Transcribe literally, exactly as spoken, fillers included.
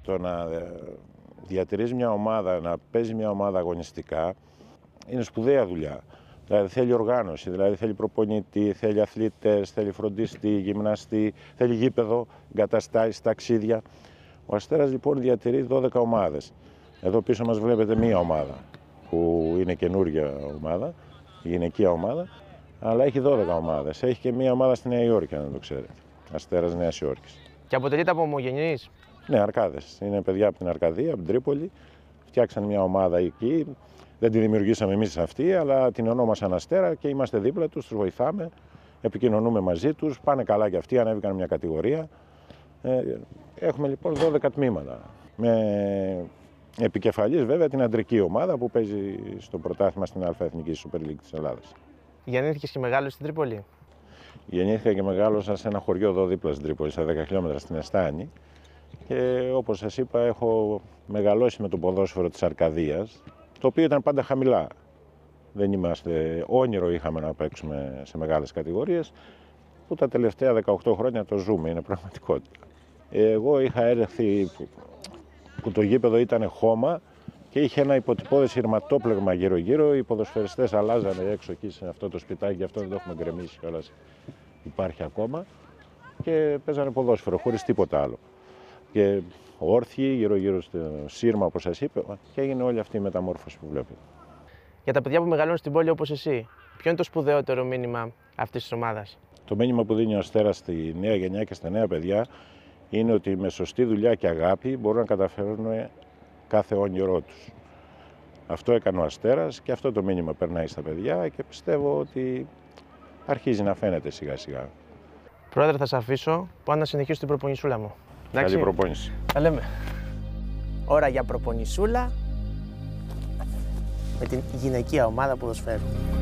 το να διατηρείς μια ομάδα, να παίζει μια ομάδα αγωνιστικά, είναι σπουδαία δουλειά. Δηλαδή θέλει οργάνωση, δηλαδή θέλει προπονητή, θέλει αθλητές, θέλει φροντιστή, γυμναστή, θέλει γήπεδο, εγκαταστάσεις, ταξίδια. Ο Αστέρας λοιπόν διατηρεί δώδεκα ομάδες. Εδώ πίσω μας βλέπετε μία ομάδα που είναι καινούργια ομάδα, η γυναικεία ομάδα, αλλά έχει δώδεκα ομάδες. Έχει και μία ομάδα στη Νέα Υόρκη, αν δεν το ξέρετε. Αστέρας Νέας Υόρκης. Και αποτελείται από ομογενείς. Ναι, Αρκάδες. Είναι παιδιά από την Αρκαδία, από την Τρίπολη. Φτιάξαν μια ομάδα εκεί. Δεν τη δημιουργήσαμε εμείς αυτή, αλλά την ονόμασαν Αστέρα και είμαστε δίπλα τους, τους βοηθάμε. Επικοινωνούμε μαζί τους. Πάνε καλά και αυτοί, ανέβηκαν μια κατηγορία. Ε, έχουμε λοιπόν δώδεκα τμήματα. Με επικεφαλής βέβαια την αντρική ομάδα που παίζει στο πρωτάθλημα στην Α-Εθνική Super League της Ελλάδας. Γεννήθηκες και μεγάλωσες στην Τρίπολη. Γεννήθηκα και μεγάλωσα σε ένα χωριό εδώ δίπλα στην Τρίπολη, στα δέκα χιλιόμετρα στην Εστάνη. Και όπως σας είπα, έχω μεγαλώσει με το ποδόσφαιρο της Αρκαδίας, το οποίο ήταν πάντα χαμηλά. Δεν είμαστε, όνειρο είχαμε να παίξουμε σε μεγάλες κατηγορίες, που τα τελευταία δεκαοκτώ χρόνια το ζούμε, είναι πραγματικότητα. Εγώ είχα έρθει που το γήπεδο ήταν χώμα και είχε ένα υποτυπώδες σειρματόπλεγμα γύρω-γύρω. Οι ποδοσφαιριστές αλλάζανε έξω εκεί σε αυτό το σπιτάκι, γι' αυτό δεν το έχουμε γκρεμίσει κιόλας. Υπάρχει ακόμα και παίζανε ποδόσφαιρο χωρίς τίποτα άλλο. Και όρθιοι γύρω-γύρω στο σύρμα, όπως σας είπα, και έγινε όλη αυτή η μεταμόρφωση που βλέπετε. Για τα παιδιά που μεγαλώνουν στην πόλη όπως εσύ, ποιο είναι το σπουδαιότερο μήνυμα αυτής της ομάδας? Το μήνυμα που δίνει ο Αστέρας στη νέα γενιά και στα νέα παιδιά είναι ότι με σωστή δουλειά και αγάπη μπορούν να καταφέρουν κάθε όνειρό τους. Αυτό έκανε ο Αστέρας και αυτό το μήνυμα περνάει στα παιδιά και πιστεύω ότι αρχίζει να φαίνεται σιγά-σιγά. Πρόεδρε, θα σε αφήσω, πάω να συνεχίσω την προπονησούλα μου. Εντάξει. Καλή προπόνηση. Τα λέμε. Ώρα για προπονησούλα με την γυναικεία ομάδα ποδοσφαίρου.